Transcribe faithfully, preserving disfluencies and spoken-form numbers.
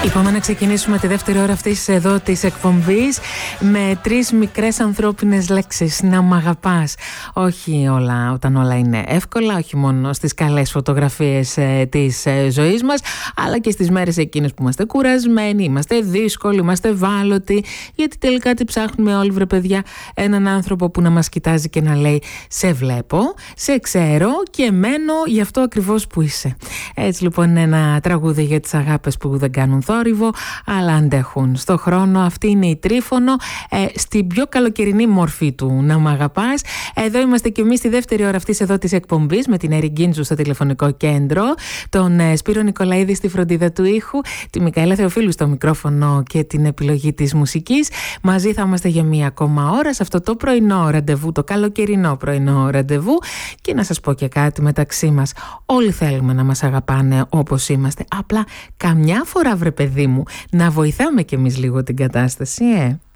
Είπαμε να ξεκινήσουμε τη δεύτερη ώρα αυτής εδώ της εκπομπής με τρεις μικρές ανθρώπινες λέξεις. Να μ' αγαπάς. Όχι όλα όταν όλα είναι εύκολα, όχι μόνο στις καλές φωτογραφίες ε, της ε, ζωής μας, αλλά και στις μέρες εκείνες που είμαστε κουρασμένοι, είμαστε δύσκολοι, είμαστε ευάλωτοι, γιατί τελικά τι ψάχνουμε όλοι, βρε παιδιά? Έναν άνθρωπο που να μας κοιτάζει και να λέει σε βλέπω, σε ξέρω και μένω γι' αυτό ακριβώς που είσαι. Έτσι λοιπόν είναι ένα τραγούδι για τις αγάπες που δεν κάνουν θόρυβο, αλλά αντέχουν στο χρόνο. Αυτή είναι η Τρίφωνο, ε, στην πιο καλοκαιρινή μορφή του να μ' αγαπάς. Εδώ είμαστε και εμείς στη δεύτερη ώρα αυτής εδώ της εκπομπής με την Έρη Γκίντζου στο τηλεφωνικό κέντρο, τον ε, Σπύρο Νικολαίδη στη φροντίδα του ήχου, τη Μικαέλα Θεοφίλου στο μικρόφωνο και την επιλογή της μουσικής. Μαζί θα είμαστε για μία ακόμα ώρα σε αυτό το πρωινό ραντεβού, το καλοκαιρινό πρωινό ραντεβού. Και να σας πω και κάτι μεταξύ μας. Όλοι θέλουμε να μας αγαπάνε όπως είμαστε. Απλά καμιά φορά, βρε παιδί μου, να βοηθάμε κι εμείς λίγο την κατάσταση, ε.